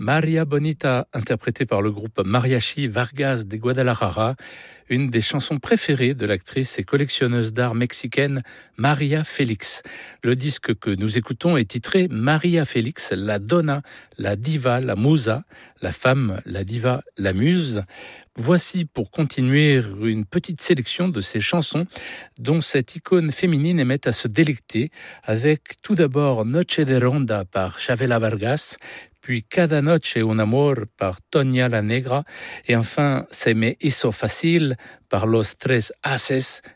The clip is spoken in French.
Maria Bonita, interprétée par le groupe Mariachi Vargas de Guadalajara, une des chansons préférées de l'actrice et collectionneuse d'art mexicaine Maria Félix. Le disque que nous écoutons est titré Maria Félix, la donna, la diva, la musa, la femme, la diva, la muse. Voici pour continuer une petite sélection de ces chansons dont cette icône féminine aimait à se délecter, avec tout d'abord Noche de Ronda par Chavela Vargas, puis Cada Noche un Amor par Toña la Negra, et enfin Se me hizo fácil par Los Tres Haces